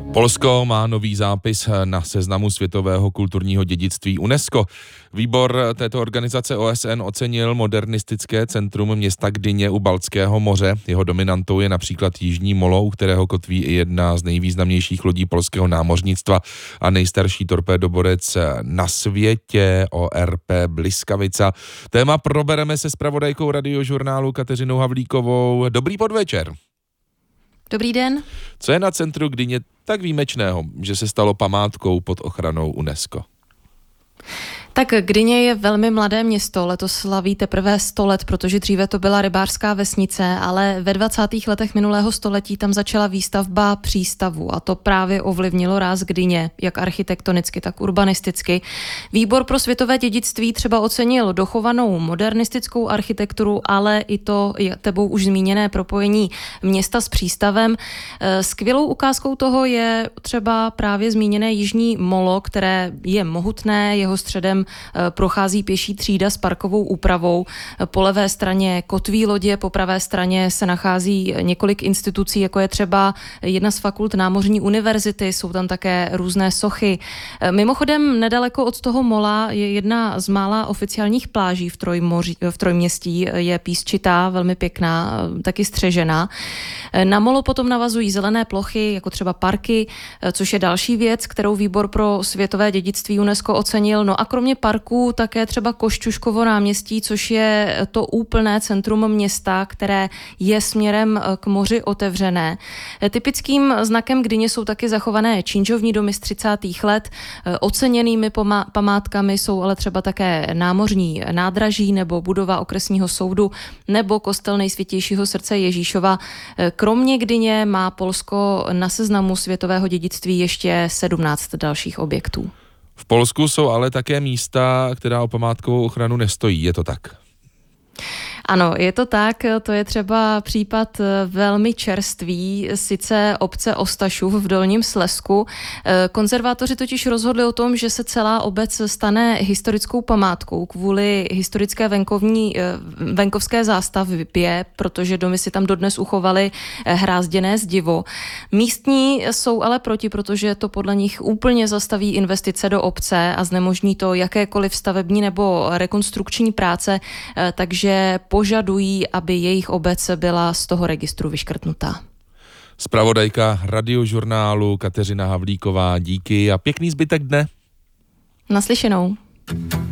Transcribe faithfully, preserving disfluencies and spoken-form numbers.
Polsko má nový zápis na seznamu světového kulturního dědictví UNESCO. Výbor této organizace O S N ocenil modernistické centrum města Gdyně u Baltského moře. Jeho dominantou je například Jižní molo, u kterého kotví i jedna z nejvýznamnějších lodí polského námořnictva a nejstarší torpédoborec na světě O R P Bliskavica. Téma probereme se zpravodajkou Radiožurnálu Kateřinou Havlíkovou. Dobrý podvečer. Dobrý den. Co je na centru Gdyně tak výjimečného, že se stalo památkou pod ochranou UNESCO? Tak Gdyně je velmi mladé město, letos slaví teprve sto let, protože dříve to byla rybářská vesnice, ale ve dvacátých letech minulého století tam začala výstavba přístavu a to právě ovlivnilo ráz Gdyně, jak architektonicky, tak urbanisticky. Výbor pro světové dědictví třeba ocenil dochovanou modernistickou architekturu, ale i to tebou už zmíněné propojení města s přístavem. Skvělou ukázkou toho je třeba právě zmíněné Jižní molo, které je mohutné, jeho středem prochází pěší třída s parkovou úpravou. Po levé straně kotví lodě, po pravé straně se nachází několik institucí, jako je třeba jedna z fakult Námořní univerzity, jsou tam také různé sochy. Mimochodem, nedaleko od toho mola je jedna z mála oficiálních pláží v, Trojmoří, v Trojměstí, je písčitá, velmi pěkná, taky střežená. Na molo potom navazují zelené plochy, jako třeba parky, což je další věc, kterou výbor pro světové dědictví UNESCO ocenil. No a kromě parků také třeba Košťuškovo náměstí, což je to úplné centrum města, které je směrem k moři otevřené. Typickým znakem Gdyně jsou taky zachované činžovní domy z třicátých let. Oceněnými památkami jsou ale třeba také námořní nádraží nebo budova okresního soudu nebo kostel Nejsvětějšího srdce Ježíšova. Kromě Gdyně má Polsko na seznamu světového dědictví ještě sedmnáct dalších objektů. V Polsku jsou ale také místa, která o památkovou ochranu nestojí, je to tak? Ano, je to tak, to je třeba případ velmi čerstvý, sice obce Ostašův v Dolním Slezsku. Konzervátoři totiž rozhodli o tom, že se celá obec stane historickou památkou kvůli historické venkovní, venkovské zástavbě, protože domy si tam dodnes uchovaly hrázděné zdivo. Místní jsou ale proti, protože to podle nich úplně zastaví investice do obce a znemožní to jakékoliv stavební nebo rekonstrukční práce, takže požadují, aby jejich obec byla z toho registru vyškrtnutá. Zpravodajka Radiožurnálu Kateřina Havlíková, díky a pěkný zbytek dne. Naslyšenou.